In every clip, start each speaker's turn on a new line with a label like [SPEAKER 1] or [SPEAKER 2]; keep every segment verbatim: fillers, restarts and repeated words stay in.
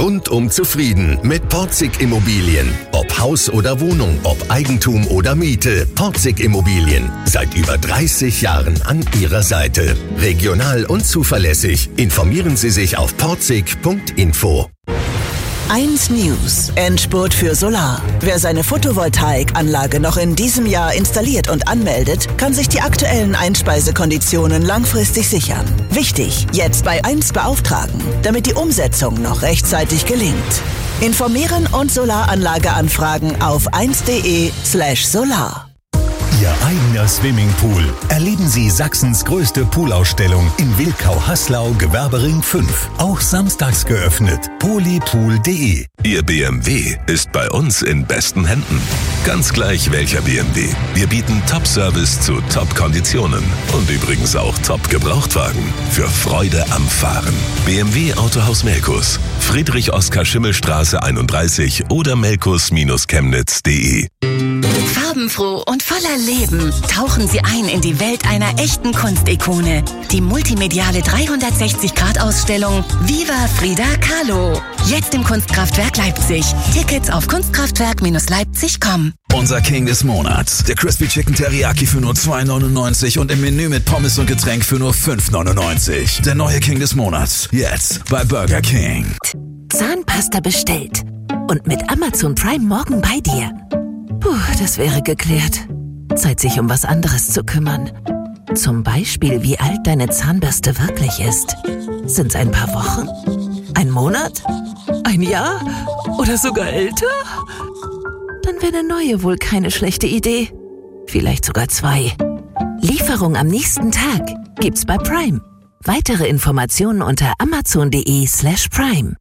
[SPEAKER 1] rundum zufrieden mit Porzig Immobilien. Ob Haus oder Wohnung, ob Eigentum oder Miete. Porzig Immobilien. Seit über dreißig Jahren an Ihrer Seite. Regional und zuverlässig. Informieren Sie sich auf porzig punkt info.
[SPEAKER 2] eins News. Endspurt für Solar. Wer seine Photovoltaikanlage noch in diesem Jahr installiert und anmeldet, kann sich die aktuellen Einspeisekonditionen langfristig sichern. Wichtig, jetzt bei eins beauftragen, damit die Umsetzung noch rechtzeitig gelingt. Informieren und Solaranlage anfragen auf eins punkt de slash solar.
[SPEAKER 3] Ihr eigener Swimmingpool. Erleben Sie Sachsens größte Poolausstellung in Wilkau-Haslau, Gewerbering fünf. Auch samstags geöffnet. polypool punkt de.
[SPEAKER 4] Ihr B M W ist bei uns in besten Händen. Ganz gleich welcher B M W. Wir bieten Top-Service zu Top-Konditionen. Und übrigens auch Top-Gebrauchtwagen. Für Freude am Fahren. B M W Autohaus Melkus. Friedrich-Oskar-Schimmel-Straße einunddreißig oder melkus Chemnitz punkt de.
[SPEAKER 5] Farbenfroh und voller Leben tauchen Sie ein in die Welt einer echten Kunstikone. Die multimediale dreihundertsechzig Grad Ausstellung Viva Frida Kahlo. Jetzt im Kunstkraftwerk Leipzig. Tickets auf kunstkraftwerk Leipzig punkt com.
[SPEAKER 6] Unser King des Monats. Der Crispy Chicken Teriyaki für nur zwei neunundneunzig und im Menü mit Pommes und Getränk für nur fünf neunundneunzig. Der neue King des Monats. Jetzt bei Burger King.
[SPEAKER 7] Zahnpasta bestellt. Und mit Amazon Prime morgen bei dir. Puh, das wäre geklärt. Zeit, sich um was anderes zu kümmern. Zum Beispiel, wie alt deine Zahnbürste wirklich ist. Sind's ein paar Wochen? Ein Monat? Ein Jahr? Oder sogar älter? Dann wäre eine neue wohl keine schlechte Idee. Vielleicht sogar zwei. Lieferung am nächsten Tag gibt's bei Prime. Weitere Informationen unter amazon punkt de slash prime.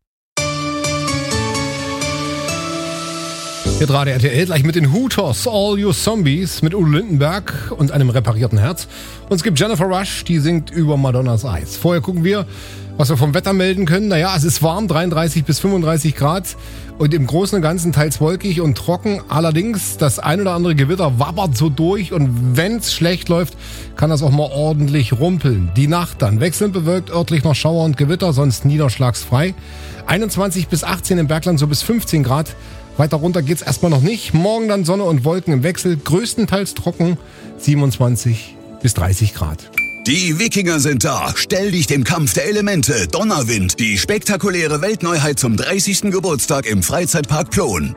[SPEAKER 8] Hier gerade R T L gleich mit den Hooters, All You Zombies mit Udo Lindenberg und einem reparierten Herz. Und es gibt Jennifer Rush, die singt über Madonnas Eis. Vorher gucken wir, was wir vom Wetter melden können. Naja, es ist warm, dreiunddreißig bis fünfunddreißig Grad und im Großen und Ganzen teils wolkig und trocken. Allerdings, das ein oder andere Gewitter wabbert so durch und wenn es schlecht läuft, kann das auch mal ordentlich rumpeln. Die Nacht dann wechselnd bewölkt, örtlich noch Schauer und Gewitter, sonst niederschlagsfrei. einundzwanzig bis achtzehn im Bergland, so bis fünfzehn Grad. Weiter runter geht's erstmal noch nicht. Morgen dann Sonne und Wolken im Wechsel, größtenteils trocken, siebenundzwanzig bis dreißig Grad.
[SPEAKER 9] Die Wikinger sind da. Stell dich dem Kampf der Elemente. Donnerwind, die spektakuläre Weltneuheit zum dreißigsten Geburtstag im Freizeitpark Plon.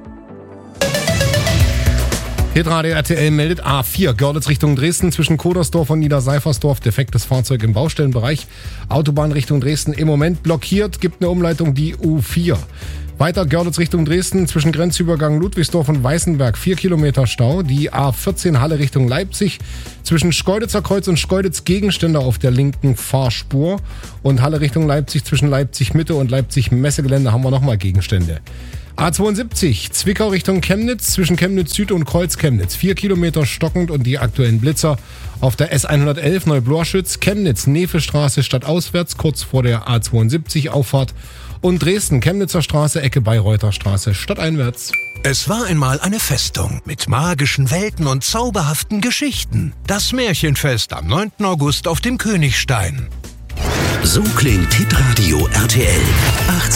[SPEAKER 8] Hitradio R T L meldet A vier, Görlitz Richtung Dresden zwischen Kodersdorf und Niederseifersdorf. Defektes Fahrzeug im Baustellenbereich. Autobahn Richtung Dresden im Moment blockiert, gibt eine Umleitung die U vier. Weiter Görlitz Richtung Dresden zwischen Grenzübergang Ludwigsdorf und Weißenberg. Vier Kilometer Stau. Die A vierzehn Halle Richtung Leipzig zwischen Schkeuditzer Kreuz und Schkeuditz Gegenständer auf der linken Fahrspur. Und Halle Richtung Leipzig zwischen Leipzig Mitte und Leipzig Messegelände haben wir nochmal Gegenstände. A zweiundsiebzig Zwickau Richtung Chemnitz zwischen Chemnitz Süd und Kreuz Chemnitz. Vier Kilometer stockend und die aktuellen Blitzer auf der S hundertelf Neublorschütz. Chemnitz Nefelstraße stadtauswärts kurz vor der A zweiundsiebzig Auffahrt. Und Dresden, Chemnitzer Straße, Ecke Bayreuther Straße, stadteinwärts.
[SPEAKER 3] Es war einmal eine Festung mit magischen Welten und zauberhaften Geschichten. Das Märchenfest am neunten August auf dem Königstein.
[SPEAKER 1] So klingt Hitradio R T L.